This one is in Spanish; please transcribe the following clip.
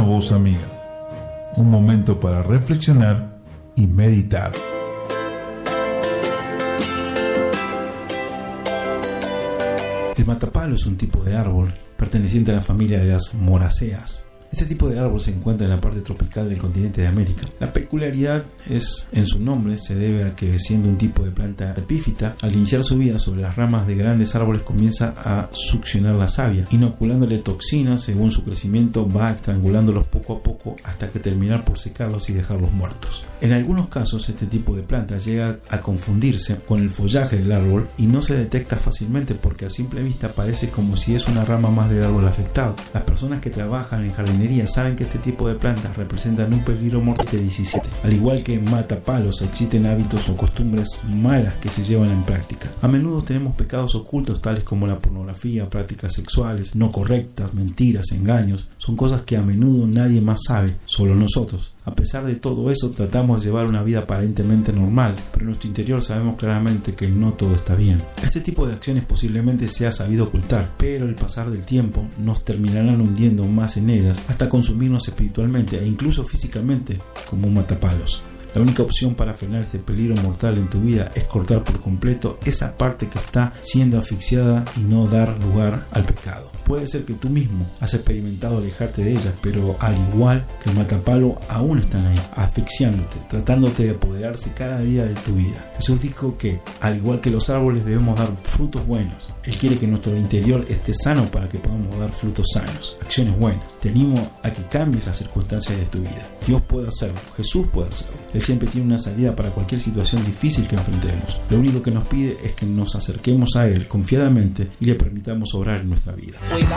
voz amiga. Un momento para reflexionar y meditar. El matapalo es un tipo de árbol perteneciente a la familia de las moraceas. Este tipo de árbol se encuentra en la parte tropical del continente de América. La peculiaridad es en su nombre, se debe a que, siendo un tipo de planta epífita, al iniciar su vida sobre las ramas de grandes árboles comienza a succionar la savia, inoculándole toxinas. Según su crecimiento va estrangulándolos poco a poco hasta que terminar por secarlos y dejarlos muertos. En algunos casos este tipo de planta llega a confundirse con el follaje del árbol y no se detecta fácilmente porque a simple vista parece como si es una rama más del árbol afectado. Las personas que trabajan en jardinería saben que este tipo de plantas representan un peligro mortal de 17. Al igual que en matapalos existen hábitos o costumbres malas que se llevan en práctica. A menudo tenemos pecados ocultos tales como la pornografía, prácticas sexuales no correctas, mentiras, engaños. Son cosas que a menudo nadie más sabe, solo nosotros. A pesar de todo eso, tratamos de llevar una vida aparentemente normal, pero en nuestro interior sabemos claramente que no todo está bien. Este tipo de acciones posiblemente se ha sabido ocultar, pero el pasar del tiempo nos terminarán hundiendo más en ellas hasta consumirnos espiritualmente e incluso físicamente como un matapalos. La única opción para frenar este peligro mortal en tu vida es cortar por completo esa parte que está siendo asfixiada y no dar lugar al pecado. Puede ser que tú mismo has experimentado alejarte de ellas, pero al igual que el matapalo aún están ahí, asfixiándote, tratándote de apoderarse cada día de tu vida. Jesús dijo que, al igual que los árboles, debemos dar frutos buenos. Él quiere que nuestro interior esté sano para que podamos dar frutos sanos, acciones buenas. Te animo a que cambies las circunstancias de tu vida. Dios puede hacerlo, Jesús puede hacerlo. Él siempre tiene una salida para cualquier situación difícil que enfrentemos. Lo único que nos pide es que nos acerquemos a Él confiadamente y le permitamos obrar en nuestra vida.